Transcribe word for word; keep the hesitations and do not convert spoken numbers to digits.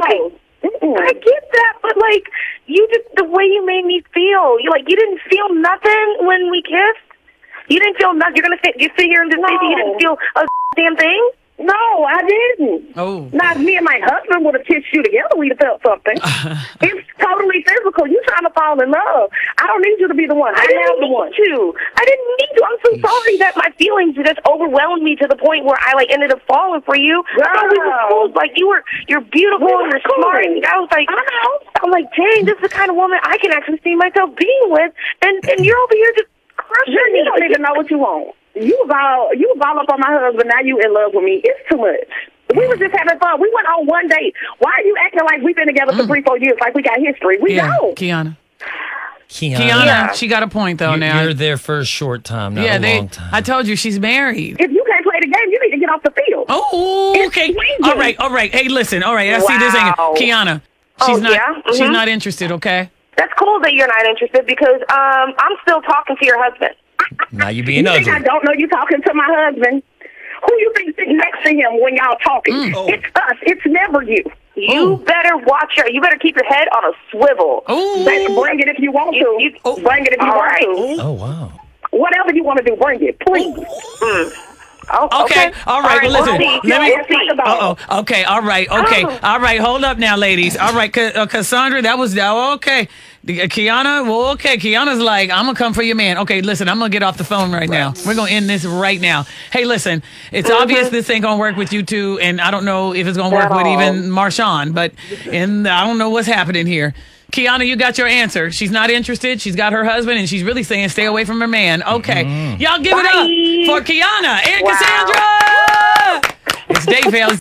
okay. I get that, but like, you just, the way you made me feel, you like, you didn't feel nothing when we kissed? You didn't feel nothing? You're going to sit, you sit here and just No. say that you didn't feel a damn thing? No, I didn't. Oh. Not me and my husband would have kissed you together. We'd have felt something. It's totally physical. You trying to fall in love. I don't need you to be the one. I, I am didn't the need one. to. I didn't need to. I'm so sorry that my feelings just overwhelmed me to the point where I like ended up falling for you. I thought we were Girl. cool. Like you were, you're beautiful, We were you're smart. cool. And I was like, I know. I'm like, dang, this is the kind of woman I can actually see myself being with. And and you're over here just crushing You, me. you don't even know what you want. You was all you was all up on my husband. Now you in love with me. It's too much. We was just having fun. We went on one date. Why are you acting like we've been together for three, four years, like we got history? We Yeah, don't. Kiana. Kiana, Kiana, Yeah. she got a point though you- now. you're there for a short time, not yeah, a they. long time. I told you she's married. If you can't play the game, you need to get off the field. Oh, It's okay. swinging. All right, all right. Hey, listen. All right, I see this ain't Wow. Kiana. She's Oh, not. yeah? She's Mhm. not interested. Okay. That's cool that you're not interested because um I'm still talking to your husband. Now you You being think I ugly. don't know you talking to my husband? Who you think sitting next to him when y'all talking? Mm. It's us. It's never you. You Ooh. better watch your. You better keep your head on a swivel. Oh. Baby, bring it if you want to. You- you- Oh. Bring it if you All want right. to. Oh wow. Whatever you want to do, bring it, please. Oh, Okay. All right. Well, we'll listen. see. Let me. We'll see. Uh oh. Okay. All right. Okay. Oh. All right. Hold up now, ladies. All right. Ca- uh, Cassandra, that was oh, okay. The- uh, Kiana, well, okay. Kiana's like, I'm gonna come for your man. Okay. Listen, I'm gonna get off the phone right now. We're gonna end this right now. Hey, listen. It's obvious this ain't gonna work with you two, and I don't know if it's gonna work At with all. even Marshawn. But and I don't know what's happening here. Kiana, you got your answer. She's not interested. She's got her husband, and she's really saying stay away from her man. Okay. Y'all give it up Bye. for Kiana and Wow. Cassandra. It's Dave Vale.